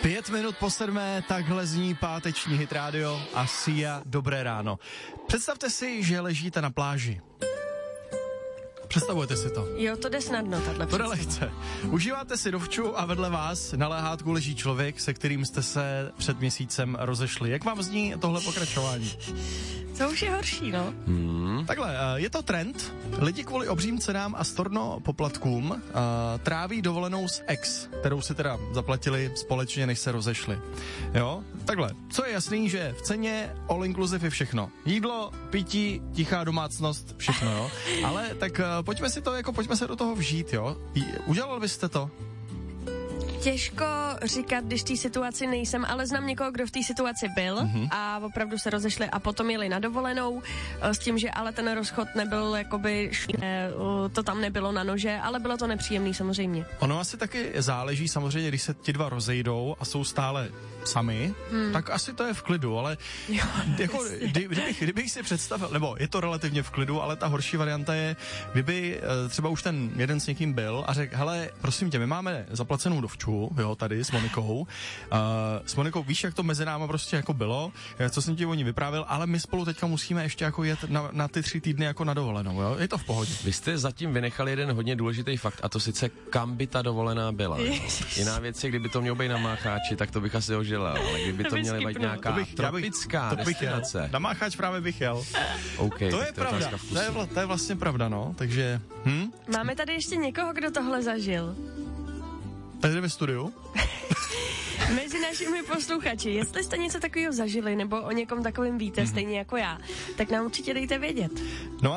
5 minut po 7, takhle zní páteční Hit Radio a Sia, dobré ráno. Představte si, že ležíte na pláži. Představujete si to? Jo, to jde snadno, tato to jde lehce. Užíváte si dovču a vedle vás na lehátku leží člověk, se kterým jste se před měsícem rozešli. Jak vám zní tohle pokračování? To už je horší, no. Takhle, je to trend. Lidi kvůli obřím cenám a storno poplatkům tráví dovolenou s ex, kterou si teda zaplatili společně, než se rozešli. Jo? Takhle, co je jasný, že v ceně all inclusive je všechno. Jídlo, pití, tichá domácnost, všechno, jo. Ale tak pojďme se do toho vžít, jo. Udělal byste to? Těžko říkat, když v té situaci nejsem, ale znám někoho, kdo v té situaci byl a opravdu se rozešli a potom jeli na dovolenou s tím, že ale ten rozchod nebyl jakoby, to tam nebylo na nože, ale bylo to nepříjemný samozřejmě. Ono asi taky záleží samozřejmě, když se ti dva rozejdou a jsou stále sami, tak asi to je v klidu, ale jo, jako, kdybych si představil, nebo je to relativně v klidu, ale ta horší varianta je, kdyby třeba už ten jeden s někým byl a řekl, hele, prosím tě, my máme zaplacenou dovču, jo, tady s Monikou. S Monikou, víš, jak to mezi náma prostě jako bylo, co jsem ti o ní vyprávěl, ale my spolu teďka musíme ještě jako jet na ty 3 týdny jako na dovolenou, jo? Je to v pohodě. Vy jste zatím vynechali jeden hodně důležitý fakt, a to sice kam by ta dovolená byla. Jiná věc je, kdyby to mělo být na Mácháči, tak to bych asi ožilel, ale kdyby to měla být nějaká tropická destinace. Na Mácháč právě bych jel. Okay, to je pravda, to je vlastně pravda, no, takže... Máme tady ještě někoho, kdo tohle zažil. Tady ve studiu? Mezi našimi posluchači, jestli jste něco takového zažili, nebo o někom takovým víte, stejně jako já, tak nám určitě dejte vědět. No